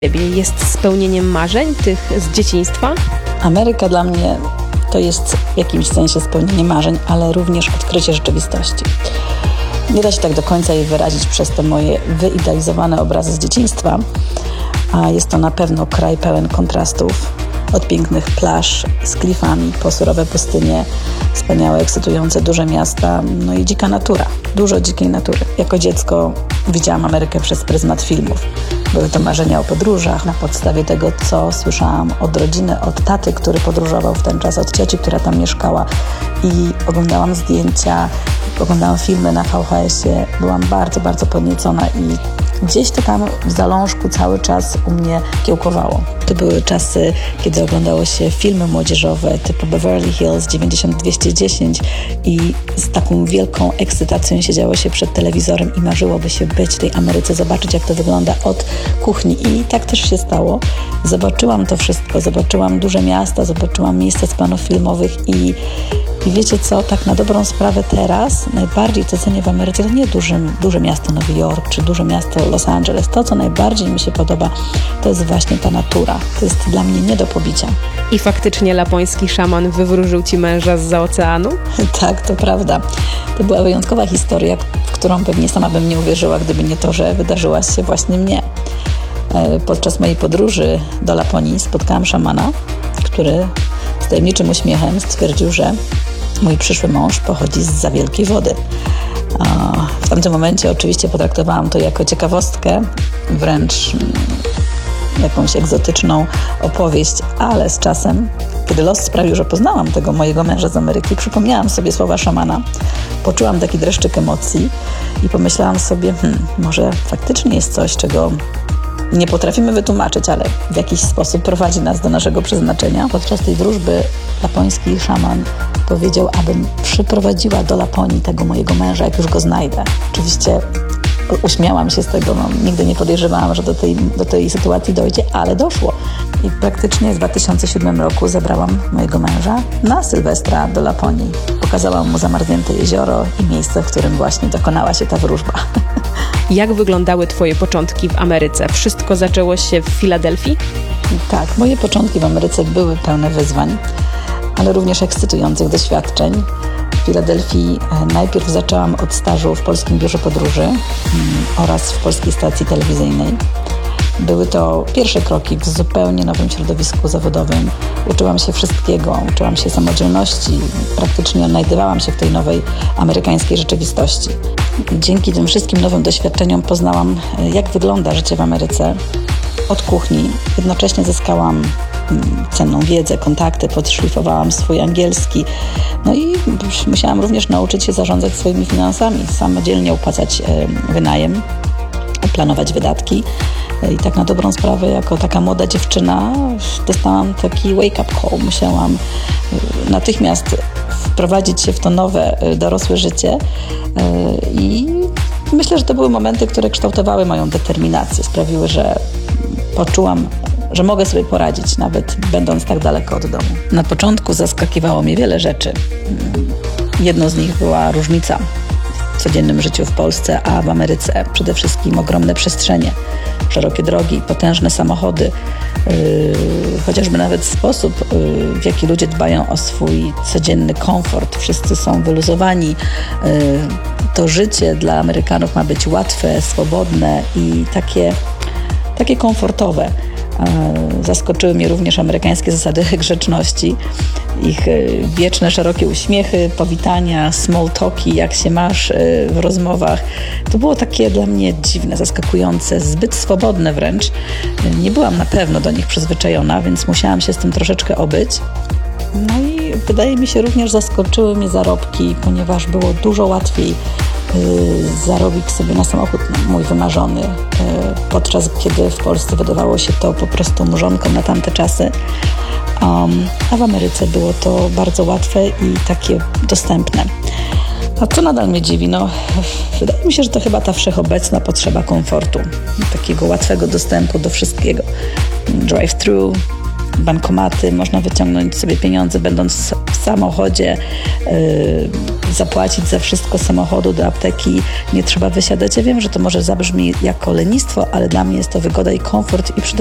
Ciebie jest spełnieniem marzeń tych z dzieciństwa? Ameryka dla mnie to jest w jakimś sensie spełnienie marzeń, ale również odkrycie rzeczywistości. Nie da się tak do końca jej wyrazić przez te moje wyidealizowane obrazy z dzieciństwa, a jest to na pewno kraj pełen kontrastów. Od pięknych plaż z klifami, po surowe pustynie, wspaniałe, ekscytujące duże miasta, no i dzika natura. Dużo dzikiej natury. Jako dziecko widziałam Amerykę przez pryzmat filmów. Były to marzenia o podróżach na podstawie tego, co słyszałam od rodziny, od taty, który podróżował w ten czas, od cioci, która tam mieszkała. I oglądałam zdjęcia, oglądałam filmy na VHS-ie. Byłam bardzo, bardzo podniecona i gdzieś to tam w zalążku cały czas u mnie kiełkowało. To były czasy, kiedy oglądało się filmy młodzieżowe typu Beverly Hills 90210 i z taką wielką ekscytacją siedziało się przed telewizorem i marzyłoby się być w tej Ameryce, zobaczyć jak to wygląda od kuchni. I tak też się stało. Zobaczyłam to wszystko, zobaczyłam duże miasta, zobaczyłam miejsca z planów filmowych i wiecie co, tak na dobrą sprawę teraz najbardziej co cenię w Ameryce to nie duże miasto Nowy Jork czy duże miasto Los Angeles. To, co najbardziej mi się podoba, to jest właśnie ta natura. To jest dla mnie nie do pobicia. I faktycznie lapoński szaman wywróżył Ci męża zza oceanu? Tak, to prawda. To była wyjątkowa historia, w którą pewnie sama bym nie uwierzyła, gdyby nie to, że wydarzyła się właśnie mnie. Podczas mojej podróży do Laponii spotkałam szamana, który z tajemniczym uśmiechem stwierdził, że mój przyszły mąż pochodzi zza wielkiej wody. W tamtym momencie oczywiście potraktowałam to jako ciekawostkę, wręcz jakąś egzotyczną opowieść, ale z czasem, kiedy los sprawił, że poznałam tego mojego męża z Ameryki, przypomniałam sobie słowa szamana, poczułam taki dreszczyk emocji i pomyślałam sobie, może faktycznie jest coś, czego nie potrafimy wytłumaczyć, ale w jakiś sposób prowadzi nas do naszego przeznaczenia. Podczas tej wróżby lapoński szaman powiedział, abym przyprowadziła do Laponii tego mojego męża, jak już go znajdę. Oczywiście uśmiałam się z tego, nigdy nie podejrzewałam, że do tej sytuacji dojdzie, ale doszło. I praktycznie w 2007 roku zabrałam mojego męża na Sylwestra do Laponii. Pokazałam mu zamarznięte jezioro i miejsce, w którym właśnie dokonała się ta wróżba. Jak wyglądały Twoje początki w Ameryce? Wszystko zaczęło się w Filadelfii? Tak, moje początki w Ameryce były pełne wyzwań, ale również ekscytujących doświadczeń. W Filadelfii najpierw zaczęłam od stażu w Polskim Biurze Podróży oraz w Polskiej Stacji Telewizyjnej. Były to pierwsze kroki w zupełnie nowym środowisku zawodowym. Uczyłam się wszystkiego, uczyłam się samodzielności, praktycznie odnajdywałam się w tej nowej amerykańskiej rzeczywistości. Dzięki tym wszystkim nowym doświadczeniom poznałam, jak wygląda życie w Ameryce od kuchni. Jednocześnie zyskałam cenną wiedzę, kontakty, podszlifowałam swój angielski. No i musiałam również nauczyć się zarządzać swoimi finansami, samodzielnie opłacać wynajem, planować wydatki. I tak na dobrą sprawę, jako taka młoda dziewczyna dostałam taki wake-up call. Musiałam natychmiast wprowadzić się w to nowe, dorosłe życie i myślę, że to były momenty, które kształtowały moją determinację. Sprawiły, że poczułam, że mogę sobie poradzić, nawet będąc tak daleko od domu. Na początku zaskakiwało mnie wiele rzeczy. Jedną z nich była różnica w codziennym życiu w Polsce, a w Ameryce. Przede wszystkim ogromne przestrzenie, szerokie drogi, potężne samochody, chociażby nawet sposób, w jaki ludzie dbają o swój codzienny komfort. Wszyscy są wyluzowani. To życie dla Amerykanów ma być łatwe, swobodne i takie komfortowe. Zaskoczyły mnie również amerykańskie zasady grzeczności, ich wieczne, szerokie uśmiechy, powitania, small talki, jak się masz w rozmowach. To było takie dla mnie dziwne, zaskakujące, zbyt swobodne wręcz. Nie byłam na pewno do nich przyzwyczajona, więc musiałam się z tym troszeczkę obyć. No i wydaje mi się również zaskoczyły mnie zarobki, ponieważ było dużo łatwiej zarobić sobie na samochód mój wymarzony, podczas kiedy w Polsce wydawało się to po prostu mrzonką na tamte czasy, a w Ameryce było to bardzo łatwe i takie dostępne. A co nadal mnie dziwi? Wydaje mi się, że to chyba ta wszechobecna potrzeba komfortu, takiego łatwego dostępu do wszystkiego. Drive-thru, bankomaty, można wyciągnąć sobie pieniądze będąc w samochodzie, zapłacić za wszystko z samochodu do apteki, nie trzeba wysiadać. Ja wiem, że to może zabrzmi jako lenistwo, ale dla mnie jest to wygoda i komfort i przede